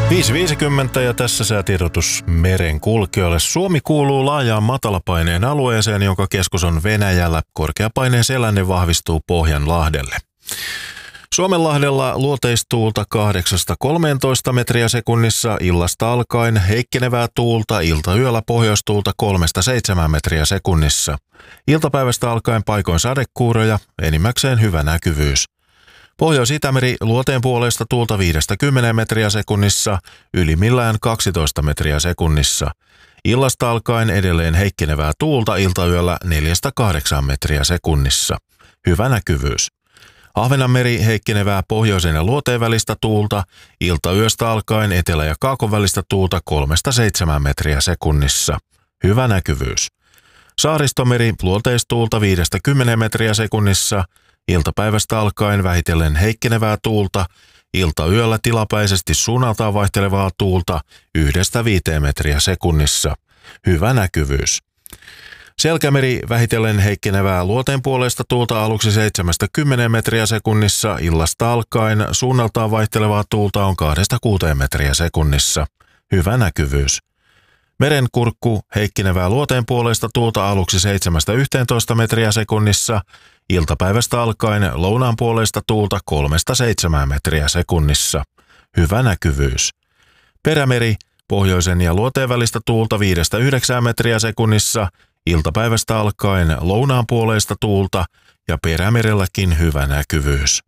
5.50 ja tässä säätiedotus merenkulkijoille. Suomi kuuluu laajaan matalapaineen alueeseen, jonka keskus on Venäjällä. Korkeapaineen selänne vahvistuu Pohjanlahdelle. Suomenlahdella luoteistuulta 8–13 metriä sekunnissa, illasta alkaen heikkenevää tuulta, iltayöllä pohjoistuulta 3–7 metriä sekunnissa. Iltapäivästä alkaen paikoin sadekuuroja, enimmäkseen hyvä näkyvyys. Pohjois-Itämeri luoteen puolesta tuulta 5–10 metriä sekunnissa, ylimmillään 12 metriä sekunnissa. Illasta alkaen edelleen heikkenevää tuulta, iltayöllä 4–8 metriä sekunnissa. Hyvä näkyvyys. Ahvenanmeri heikkenevää pohjoisen ja luoteen välistä tuulta, iltayöstä alkaen etelä- ja kaakon välistä tuulta 3–7 metriä sekunnissa. Hyvä näkyvyys. Saaristomeri luoteistuulta 5–10 metriä sekunnissa, iltapäivästä alkaen vähitellen heikkenevää tuulta, iltayöllä tilapäisesti suunnaltaan vaihtelevaa tuulta 1–5 metriä sekunnissa. Hyvä näkyvyys. Selkämeri vähitellen heikkenevää luoteen puolesta tuulta aluksi 7–10 metriä sekunnissa, illasta alkaen suunnaltaan vaihtelevaa tuulta on 2–6 metriä sekunnissa. Hyvä näkyvyys. Merenkurkku heikkenevää luoteen puolesta tuulta aluksi 7–11 metriä sekunnissa, iltapäivästä alkaen lounaan puolesta tuulta 3–7 metriä sekunnissa. Hyvä näkyvyys. Perämeri pohjoisen ja luoteen välistä tuulta 5–9 metriä sekunnissa, iltapäivästä alkaen lounaan puoleista tuulta ja perämerelläkin hyvä näkyvyys.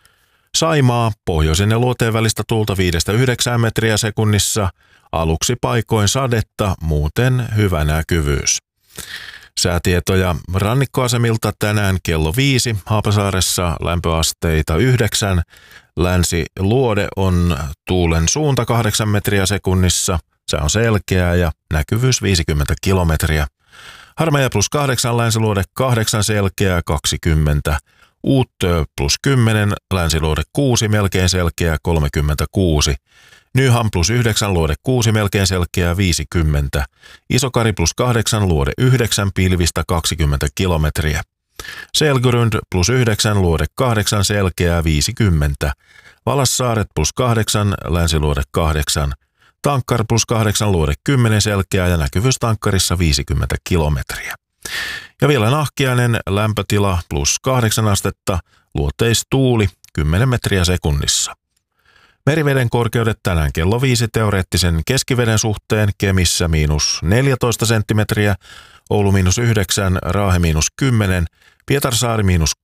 Saimaa pohjoisen ja luoteen välistä tuulta 5–9 metriä sekunnissa, aluksi paikoin sadetta, muuten hyvä näkyvyys. Säätietoja rannikkoasemilta tänään kello 5, Haapasaaressa lämpöasteita 9, Länsi-Luode on tuulen suunta 8 metriä sekunnissa, se on selkeää ja näkyvyys 50 kilometriä. Harmaja +8, Länsi-Luode 8, selkeää 20. Uuttö +10, Länsi-Luode 6, melkein selkeää 36. Nyham +9, Luode 6, melkein selkeää 50. Isokari +8, Luode 9, pilvistä 20 kilometriä. Selgrund +9, Luode 8, selkeää 50. Valassaaret +8, Länsi-Luode 8. Tankkar +8, Luode 10, selkeää ja näkyvyys tankkarissa 50 kilometriä. Ja vielä Nahkiainen, lämpötila +8 astetta, luoteistuuli 10 metriä sekunnissa. Meriveden korkeudet tänään kello 5 teoreettisen keskiveden suhteen, Kemissä -14 senttimetriä, Oulu -9, Raahe -10, Pietarsaari